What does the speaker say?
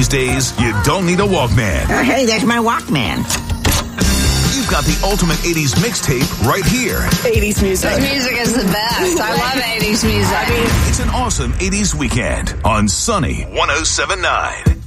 these days, you don't need a Walkman. Hey, there's my Walkman. You've got the ultimate 80s mixtape right here. 80s music. This music is the best. I love 80s music. It's an awesome 80s weekend on Sunny 107.9.